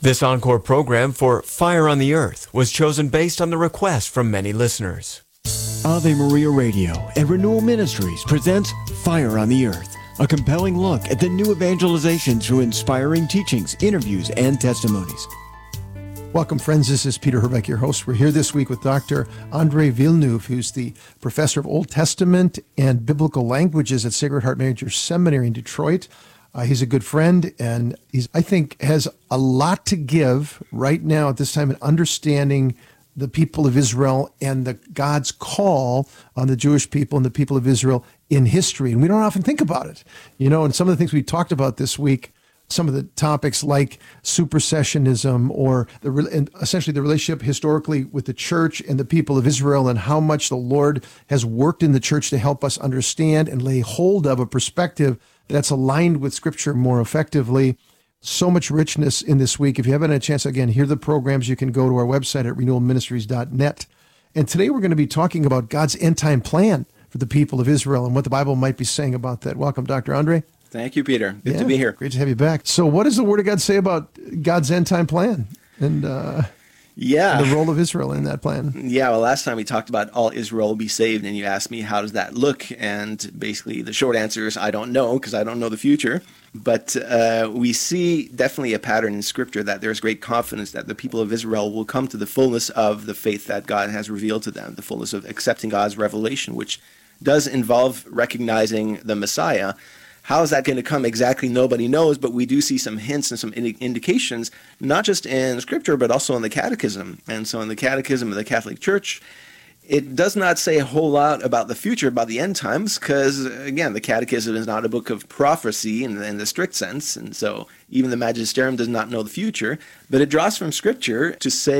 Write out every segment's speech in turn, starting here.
This encore program for Fire on the Earth was chosen based on the request from many listeners. Ave Maria Radio and Renewal Ministries presents Fire on the Earth, a compelling look at the new evangelization through inspiring teachings, interviews, and testimonies. Welcome, friends. This is Peter Herbeck, your host. We're here this week with Dr. Andre Villeneuve, who's the professor of Old Testament and Biblical Languages at Sacred Heart Major Seminary in Detroit. He's a good friend, and I think, has a lot to give right now at this time in understanding the people of Israel and God's call on the Jewish people and the people of Israel in history. And we don't often think about it. You know, and some of the things we talked about this week, some of the topics like supersessionism or essentially the relationship historically with the church and the people of Israel, and how much the Lord has worked in the church to help us understand and lay hold of a perspective that's aligned with Scripture more effectively. So much richness in this week. If you haven't had a chance, again, hear the programs, you can go to our website at renewalministries.net. And today we're going to be talking about God's end-time plan for the people of Israel and what the Bible might be saying about that. Welcome, Dr. Andre. Thank you, Peter. Good to be here. Great to have you back. So what does the Word of God say about God's end-time plan and the role of Israel in that plan? Yeah, well, last time we talked about all Israel will be saved, and you asked me, how does that look? And basically the short answer is I don't know, because I don't know the future. But we see definitely a pattern in Scripture that there's great confidence that the people of Israel will come to the fullness of the faith that God has revealed to them, the fullness of accepting God's revelation, which does involve recognizing the Messiah. How is that going to come exactly? Nobody knows, but we do see some hints and some indications, not just in Scripture, but also in the Catechism. And so in the Catechism of the Catholic Church, it does not say a whole lot about the future, about the end times, because, again, the Catechism is not a book of prophecy in the strict sense, and so even the Magisterium does not know the future, but it draws from Scripture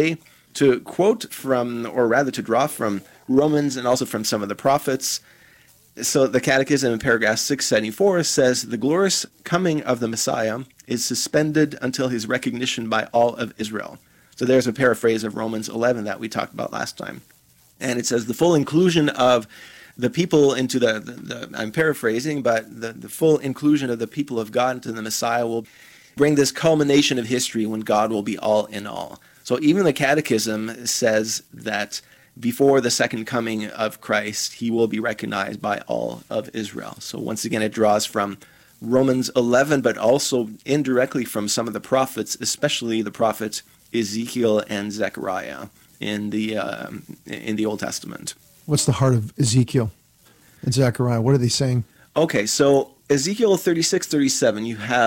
to quote from, or rather to draw from Romans and also from some of the prophets. So the Catechism in paragraph 674 says, the glorious coming of the Messiah is suspended until his recognition by all of Israel. So there's a paraphrase of Romans 11 that we talked about last time. And it says the full inclusion of the people into I'm paraphrasing, but the full inclusion of the people of God into the Messiah will bring this culmination of history when God will be all in all. So even the Catechism says that before the second coming of Christ, he will be recognized by all of Israel. So once again, it draws from Romans 11, but also indirectly from some of the prophets, especially the prophets Ezekiel and Zechariah in the Old Testament. What's the heart of Ezekiel and Zechariah? What are they saying? Okay, so Ezekiel 36:37, you have